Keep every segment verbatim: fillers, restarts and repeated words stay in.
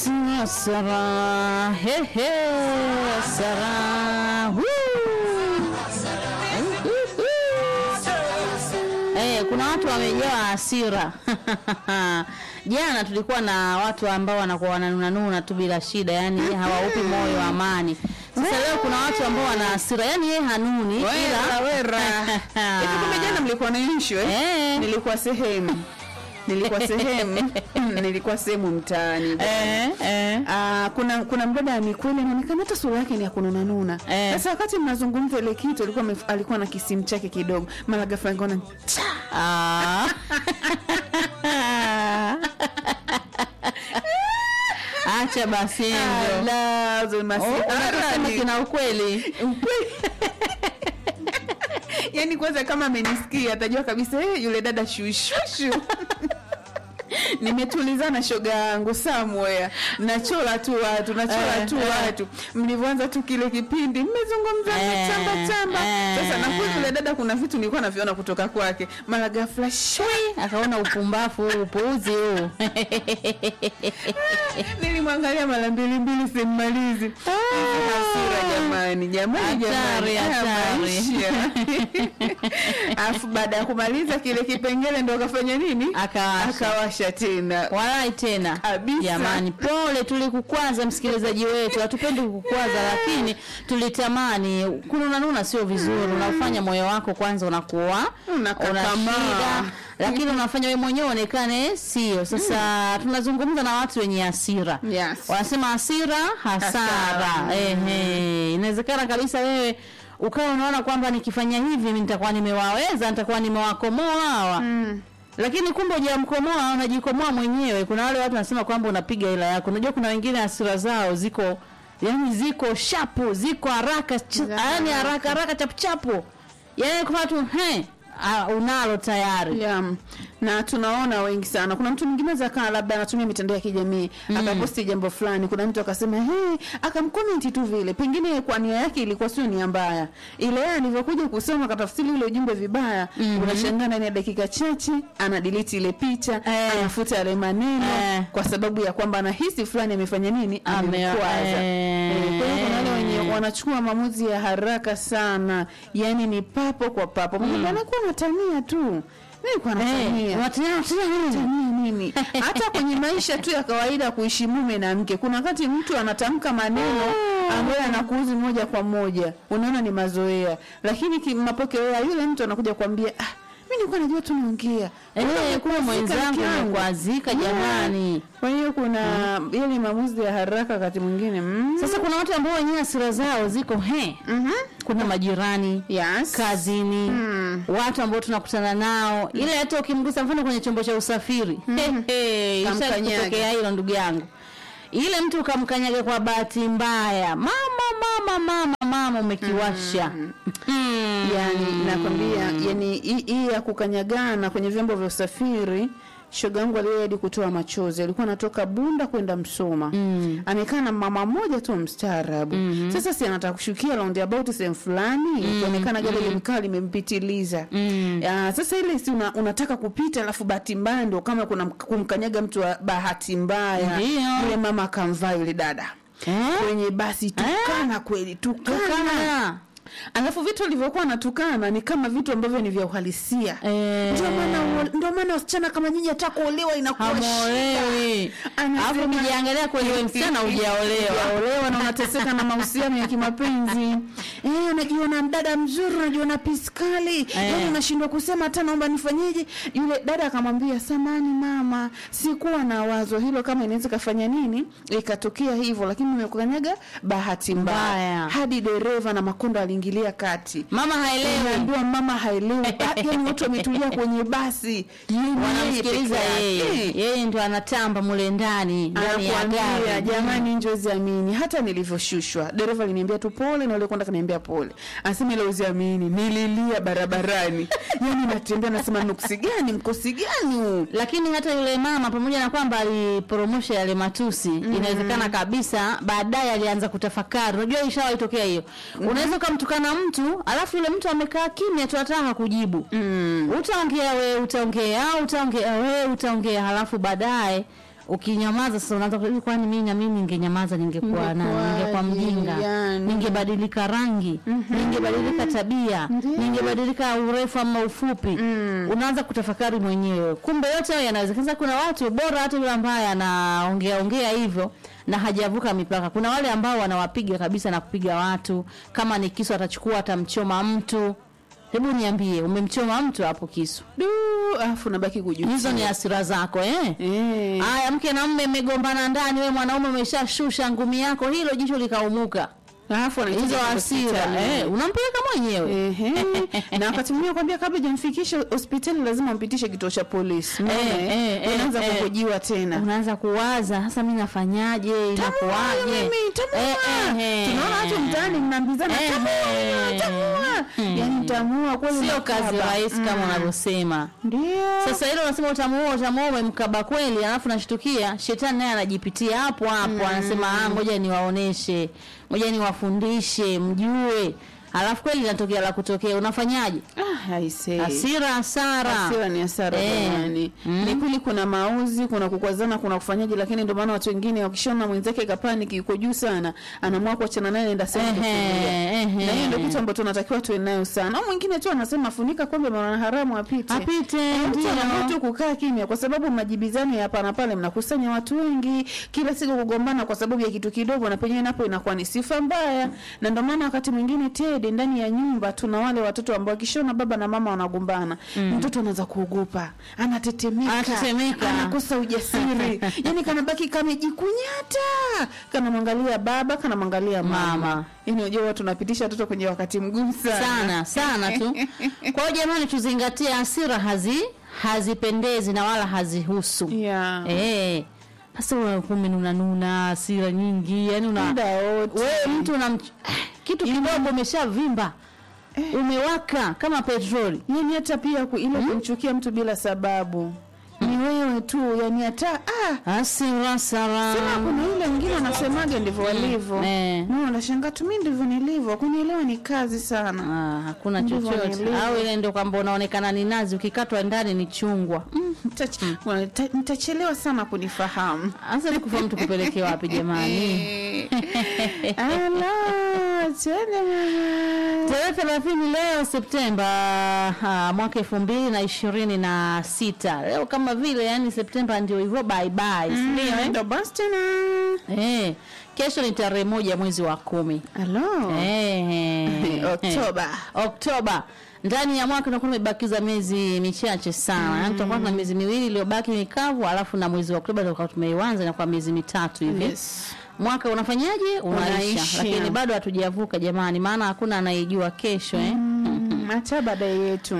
Sara, he he, Sara, woo. Eh, kuna watu wamejaa hasira. Jana tulikuwa na watu ambao wanakuwa wananunanuna tu bila shida, yani hawaupi moyo amani. Sasa leo kuna watu ambao wana hasira, yani yeye hanuni ila wera. Hivi kumbe jana mlikuwa na issue eh? Eh. Nilikuwa sehemu. Nilikuwa sehemu, nilikuwa sehemu mtaani. Eh, eh. Ah, kuna kuna mdada mikweli anaonekana hata sura yake ni ya kununa nuna. Eh. Sasa wakati mnazungumza ile kitu alikuwa mef, alikuwa na kisimu chake kidogo. Mara ghafla ngona. Ah. Acha basi ndio. La, zulmasi. Unasema kina ukweli. Ukweli. Yaani kwanza kama amenisikia atajua kabisa eh yule dada shushushu. Nimetulizana shoga yangu somewhere. Nachola tu watu, nachola eh, tu eh. watu. Mlivyoanza tu kile kipindi, mmezungumza Eh, chamba chamba. eh. Sasa na kweli yule dada kuna vitu nilikuwa naviona kutoka kwake. Mara ghafla shwi Akaona upumbafu huu, upuuzi huu. nilimwangalia mara mbili mbili simmalizi. Hasira jamani, jamani Hatari, jamani. hatari. Alafu baada ya kumaliza kile kipengele ndo akafanya nini? Akawasha. Akawasha tena. Walai tena. Kabisa. Jamani, pole tulikukwaza msikilizaji wetu. Hatupendi kukukwaza lakini tulitamani. Kununanuna sio vizuri. Unafanya moyo wako kwanza unakuwa Unakakamaa. lakini unafanya wewe mwenyewe onekane sio. Sasa tunazungumza na watu wenye hasira. Yes. Wanasema hasira hasara. Hasara. Ehe, inawezekana kabisa wewe ukawa unaona kwamba nikifanya hivi mimi nitakuwa nimewaweza, nitakuwa nimewakomoa hawa. Mm. Lakini kumbe hujamkomoa, unajikomoa mwenyewe. Kuna wale watu wanasema kwamba unapiga hela yako. Unajua kuna wengine hasira zao ziko yani ziko shapu, ziko haraka, yani haraka haraka chapu chapu. Yaani kwa watu he Uh, unalo tayari. Yeah. Na tunaona wengi sana. Kuna mtu mwingine zakaa labda anatumia mitandao ya kijamii, mm. akaposti jambo fulani, kuna mtu akasema, "Hey," akamcomment tu vile. Pengine kwa nia yake ilikuwa sio nia mbaya. Ile yeye alivyokuja kusoma katafsiri ile ujumbe vibaya, mm-hmm. unashangaa ndani ya dakika chache ana delete ile picha, eh. anafuta yale maneno eh. kwa sababu ya kwamba anahisi fulani amefanya nini? Amekwaza. Eh. Eh, kwa hiyo kuna wale wenye wanachukua maamuzi ya haraka sana. Yaani ni papo kwa papo. Mungu anakuwa anatania tu. Nilikuwa natania. Watania Natania nini? Hata kwenye maisha tu ya kawaida kuishi mume na mke. Kuna wakati mtu anatamka maneno ambayo anakuuzi moja kwa moja. Unaona ni mazoea. Lakini kimapokeo ya yule mtu anakuja kuambia, "Ah, mimi nilikuwa najua tu naongea." Eh, kwa mwenzangu kuazika jamani. Kwa hiyo kuna mm. ile maamuzi ya haraka wakati mwingine. Mm. Sasa kuna watu ambao wenyewe hasira zao ziko he. Mhm. Kuna majirani, Yes. kazini, mm. watu ambao tunakutana nao. Mm. Ile hata ukimgusa mfano kwenye chombo cha usafiri. Mm. He he, kutokea hilo ndugu yangu. Ile mtu ukamkanyaga kwa bahati mbaya. Mama mama mama mama umekiwasha. Mm. Mm. Yani nakwambia, yani hii ya kukanyagana kwenye vyombo vya usafiri, shoga yangu aliyeadi kutoa machozi. Alikuwa anatoka Bunda kwenda Msoma. Mm. Amekaa na mama mmoja tu mstaarabu. Mm-hmm. Sasa si anataka kushukia roundabout sehemu fulani, mm. kuonekana gari mm. limekali limempitiliza. Mm. Ya, sasa ile si una, unataka kupita alafu bahati mbaya ndio kama kuna kumkanyaga mtu wa bahati mbaya. Yule mama akamvaa yule dada. Eh? Kwenye basi tukana eh? Kweli tukana. Tukana. Alafu vitu vilivyokuwa natukana ni kama vitu ambavyo ni vya uhalisia. Eh. Ndio maana ndio maana wasichana kama nyinyi hata kuolewa inakuwa hamuolewi. Alafu mjiangalia kweli wewe msichana hujaolewa. Hujaolewa na unateseka na mahusiano ya kimapenzi. Eh, unajiona mdada mzuri, unajiona piskali. Eh. Yaani unashindwa kusema hata naomba nifanyeje? Yule dada akamwambia, "Samani mama, sikuwa na wazo hilo kama inaweza kafanya nini?" Ikatokea hivyo, lakini nimekukanyaga bahati mbaya. Hadi dereva na makonda ingilia kati. Mama haelewi. Ndio mama haelewi. Yaani watu wametulia kwenye basi. Yeye wanasikiliza yeye. Yeye ndio anatamba mule ndani, ndani ya gari. Jamani njozi amini. Hata nilivyoshushwa, dereva aliniambia tu pole na yule kwenda kaniambia pole. Anasema ile uziamini, nililia barabarani. Yaani natembea nasema nuksi gani, mkosi gani? Lakini hata yule mama pamoja na kwamba alipromosha yale matusi, mm-hmm. inawezekana kabisa baadaye alianza kutafakari. Unajua ishawahi tokea hiyo. Mm-hmm. Unaweza kumtukana mtu, alafu yule mtu amekaa kimya tu hataka kujibu. Mm. Utaongea wewe, utaongea, utaongea wewe, utaongea, halafu baadaye ukinyamaza sasa unaanza kufikiri kwani mimi na mimi ningenyamaza ningekuwa nani, ningekuwa mjinga, yani. ningebadilika rangi, mm-hmm. ningebadilika tabia, ningebadilika urefu ama ufupi. Mm. Unaanza kutafakari mwenyewe. Kumbe yote hayo yanawezekana. Kuna watu bora hata yule ambaye anaongea ongea hivyo na hajavuka mipaka. Kuna wale ambao wanawapiga kabisa na kupiga watu, kama ni kisu atachukua atamchoma mtu. Hebu niambie, umemchoma mtu hapo kisu. Du, afu nabaki kujutia. Hizo ni hasira zako eh? Eh. Aya, mke na mume mmegombana ndani, wewe mwanaume umeshashusha ngumi yako, hilo jicho likaumuka. Alafu hizo hasira eh, unampeleka mwenyewe. Ehe. Na wakati mwingine kwambia kabla hujamfikisha hospitali lazima umpitishe kituo cha polisi. Eh, eh, eh, unaanza eh, kuhojiwa tena. Unaanza kuwaza, sasa mimi nafanyaje, inakuaje? Mimi tamua. Eh, eh, tunaona watu mtaani mnaambizana eh, tamua, eh, tamua. hmm. Yaani tamua kweli sio kazi rahisi mm. kama unavyosema. Ndio. Sasa hilo unasema utamuoa, utamuoa umemkaba kweli, alafu nashtukia shetani naye anajipitia hapo hapo, mm. anasema ah, ngoja niwaoneshe, ngoja niwafundishe mjue. Alafu kweli inatokea la kutokea, unafanyaje? Ah, haisei. Hasira hasara. Hasira ni hasara jamani. Eh. Mm. Ni kweli kuna mauzi, kuna kukwazana, kuna kufanyaje, lakini ndio maana watu wengine wakishona mwenzake kapani yuko juu sana, anaamua kuachana naye nenda sasa. Na hiyo ndio kitu ambacho tunatakiwa tuwe nayo sana. Au mwingine tu anasema funika kombe maana haramu apite. Apite ndio. Mtu kukaa kimya kwa sababu majibizano ya hapa na pale, mnakusanya watu wengi, kila siku kugombana kwa sababu ya kitu kidogo, na penyewe napo inakuwa ni sifa mbaya. Na ndio maana wakati mwingine Ted, ndani ya nyumba tuna wale watoto ambao kishona baba na mama wanagombana, mm. mtoto anaanza kuogopa, anatetemeka, anatetemeka, anakosa ujasiri. Yaani kanabaki kamejikunyata, kana mwangalia baba, kana mwangalia mama, mama. Yaani unajua watu tunapitisha watoto kwenye wakati mgumu sana sana sana tu. Kwa hiyo jamani, tuzingatie hasira hazi hazipendezi na wala hazihusu. Yeah. Eh. Sasa unakumenuna nuna hasira nyingi, yani una wewe mtu una kitu kidogo umeshavimba. Eh. Umewaka kama petroli. Yaani hata pia ku, ile hmm? kumchukia mtu bila sababu. Ni wewe tu, yani hata ah hasira sara. Sema kuna yule mwingine anasemaje ndivyo walivyo. Eh. Mimi nashangaa tu mimi ndivyo nilivyo. Kunielewa ni kazi sana. Ah, hakuna chochote. Au ile ndio kwamba unaonekana ni nazi, ukikatwa ndani ni chungwa. Mm, nitachelewa sana kunifahamu. Sasa nikufahamu tukupeleke wapi jamani? Ala, tena mama. Tarehe thelathini leo Septemba ha, mwaka elfu mbili na ishirini na sita. Leo kama vile yani Septemba ndio hivyo bye bye. Mm, ndio eh? Ndio basi tena. Eh, kesho ni tarehe moja mwezi wa kumi. Hello. Eh, Oktoba. Oktoba. Ndani ya mwaka tunakuwa tumebakiza miezi michache sana. Mm. Yani tutakuwa na miezi miwili iliyobaki mikavu, alafu na mwezi wa Oktoba tutakuwa tumeianza na kwa miezi mitatu hivi. Yes. Mwaka unafanyaje? Unaisha. Lakini bado hatujavuka jamani, maana hakuna anayejua kesho eh. Mm, hata baadaye yetu.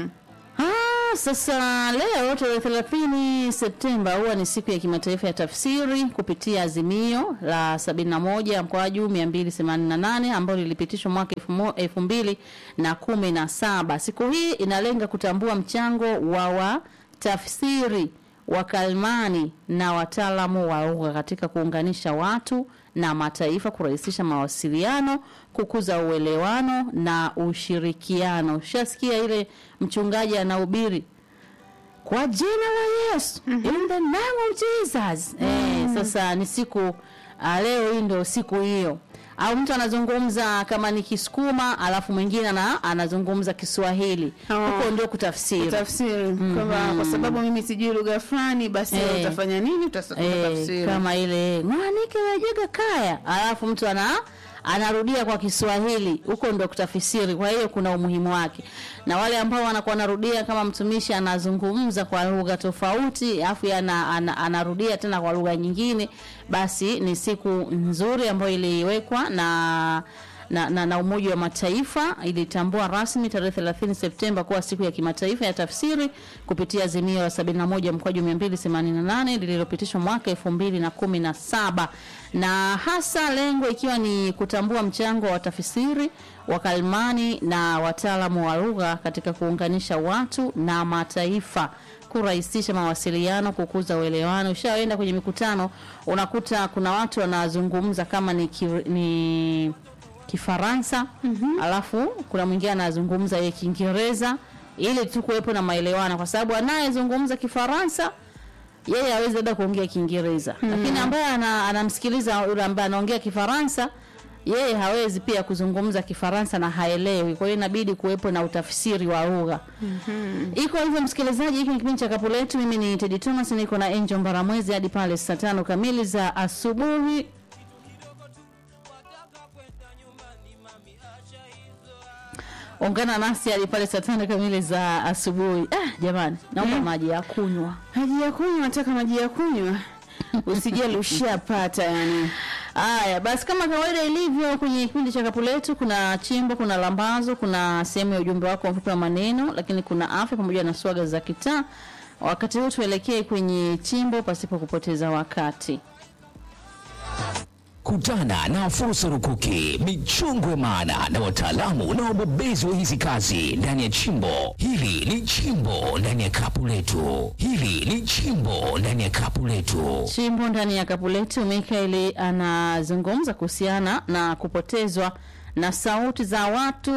Ah, sasa leo tarehe thelathini Septemba huwa ni siku ya kimataifa ya tafsiri kupitia azimio la sabini na moja mkwaju mia mbili themanini na nane ambalo lilipitishwa mwaka elfu mbili na kumi na saba. Siku hii inalenga kutambua mchango wa wa tafsiri, wakalimani na wataalamu wa lugha katika kuunganisha watu na mataifa, kurahisisha mawasiliano, kukuza uelewano na ushirikiano. Ushasikia ile mchungaji anahubiri kwa jina la Yesu, mm-hmm. in the name of Jesus. Mm-hmm. Eh, sasa ni siku uh, leo hii ndio siku hiyo. Au mtu anazungumza kama ni Kisukuma alafu mwingine na anazungumza Kiswahili. Oh. Huko ndio kutafsiri. Kutafsiri. Mm-hmm. Kama kwa sababu mimi sijui lugha fulani basi eh. utafanya nini? Utatafsiri. Eh, kama ile mwanike wajega kaya alafu mtu ana anarudia kwa Kiswahili, huko ndio kutafsiri. Kwa hiyo kuna umuhimu wake. Na wale ambao wanakuwa narudia kama mtumishi anazungumza kwa lugha tofauti afu ana, ana, anarudia tena kwa lugha nyingine, basi ni siku nzuri ambayo iliwekwa na na, na, na Umoja wa Mataifa ilitambua rasmi tarehe thelathini Septemba kuwa siku ya kimataifa ya tafsiri kupitia azimio la sabini na moja mkwaju mia mbili themanini na nane lililopitishwa mwaka elfu mbili na kumi na saba, na hasa lengo ikiwa ni kutambua mchango wa tafsiri, wakalimani na wataalamu wa lugha katika kuunganisha watu na mataifa, kurahisisha mawasiliano, kukuza uelewano. Ushaenda kwenye mikutano unakuta kuna watu wanazungumza kama ni ki, ni Kifaransa, mm-hmm. alafu kuna mwingine anazungumza yeye Kiingereza, ili tu kuwepo na maelewano, kwa sababu anayezungumza Kifaransa yeye hawezi hata kuongea Kiingereza. Mm. Lakini ambaye ana, anamsikiliza yule ambaye anaongea Kifaransa, yeye hawezi pia kuzungumza Kifaransa na haelewi. Kwa hiyo inabidi kuwepo na utafsiri wa lugha. Mhm. Iko hivyo msikilizaji, hiki ni kipindi cha Kapu Letu. Mimi ni Teddy Thomas, niko na Angel Mbaramwezi hadi pale saa tano kamili za asubuhi. Ungana nasi hadi pale saa tano kamili za asubuhi. Ah, jamani, naomba hmm. maji ya kunywa. Maji ya kunywa, nataka maji ya kunywa. Usijali ushapata yani. Haya, basi kama kawaida ilivyo kwenye kipindi cha Kapu Letu, kuna chimbo, kuna lambazo, kuna sehemu ya ujumbe wako mfupi wa maneno, lakini kuna afya pamoja na swaga za kitaa. Wakati huu tuelekee kwenye chimbo pasipo kupoteza wakati. Kutana na fursa rukuki, michungwe maana na wataalamu na wabobezi wa hizi kazi ndani ya chimbo. Hili ni chimbo ndani ya Kapu Letu. Hili ni chimbo ndani ya Kapu Letu. Chimbo ndani ya Kapu Letu, Mikaeli anazungumza kuhusiana na kupotezwa na sauti za watu.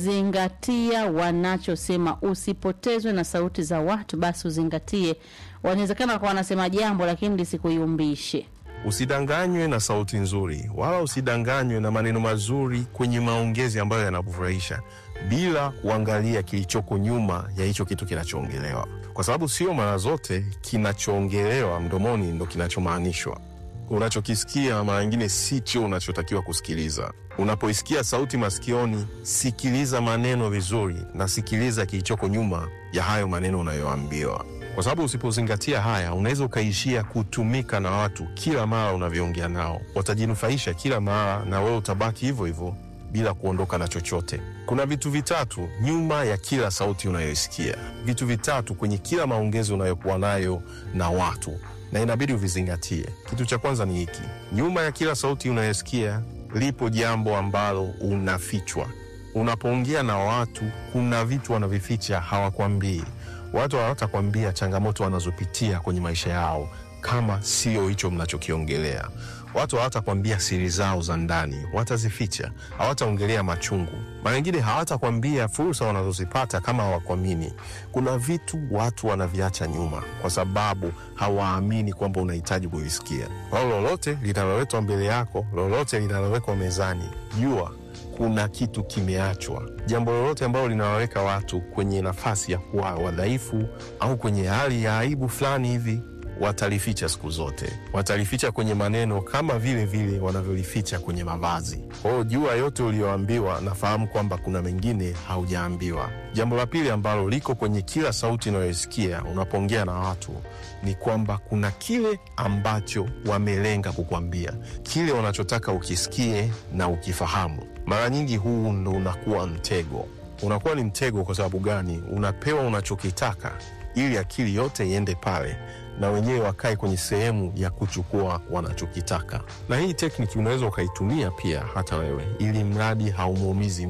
Zingatia wanachosema, usipotezwe na sauti za watu, basi uzingatie. Wanawezekana kwa wanasema jambo lakini lisikuyumbishe. Usidanganywe na sauti nzuri, wala usidanganywe na maneno mazuri kwenye maongezi ambayo yanakufurahisha, bila kuangalia kilichoko nyuma ya hicho kitu kinachoongelewa. Kwa sababu sio mara zote kinachoongelewa mdomoni ndo kinachomaanishwa. Unachokisikia mara nyingine sicho unachotakiwa kusikiliza. Unapoisikia sauti masikioni, sikiliza maneno vizuri na sikiliza kilichoko nyuma ya hayo maneno unayoambiwa. Kwa sababu usipozingatia haya, unaweza ukaishia kutumika na watu kila mara unavyoongea nao. Watajinufaisha kila mara na wewe utabaki hivyo hivyo bila kuondoka na chochote. Kuna vitu vitatu nyuma ya kila sauti unayoisikia. Vitu vitatu kwenye kila maongezi unayokuwa nayo na watu, na inabidi uvizingatie. Kitu cha kwanza ni hiki: nyuma ya kila sauti unayosikia lipo jambo ambalo unafichwa. Unapoongea na watu, kuna vitu wanavificha, hawakwambii. Watu hawatakwambia changamoto wanazopitia kwenye maisha yao kama sio hicho mnachokiongelea. Watu hawatakwambia siri zao za ndani, watazificha. Hawataongelea machungu. Mara nyingine hawatakwambia fursa wanazozipata kama hawakuamini. Kuna vitu watu wanaviacha nyuma kwa sababu hawaamini kwamba unahitaji kuvisikia. Wao lolote linaloletwa mbele yako, lolote linalowekwa mezani, jua kuna kitu kimeachwa. Jambo lolote ambalo linawaweka watu kwenye nafasi ya kuwa wadhaifu au kwenye hali ya aibu fulani hivi, watalificha siku zote. Watalificha kwenye maneno kama vile vile wanavyolificha kwenye mavazi. Kwa hiyo jua yote ulioambiwa, nafahamu kwamba kuna mengine haujaambiwa. Jambo la pili ambalo liko kwenye kila sauti unayosikia unapoongea na watu ni kwamba kuna kile ambacho wamelenga kukwambia, kile wanachotaka ukisikie na ukifahamu. Mara nyingi huu ndo unakuwa mtego. Unakuwa ni mtego kwa sababu gani? Unapewa unachokitaka ili akili yote iende pale na wenyewe wakae kwenye sehemu ya kuchukua wanachokitaka. Na hii tekniki unaweza ukaitumia pia hata wewe, ili mradi haumuumizi